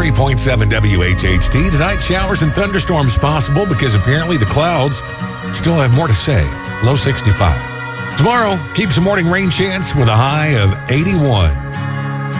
103.7 WHHT. Tonight, showers and thunderstorms possible because apparently the clouds still have more to say. Low 65. Tomorrow, keeps a morning rain chance with a high of 81.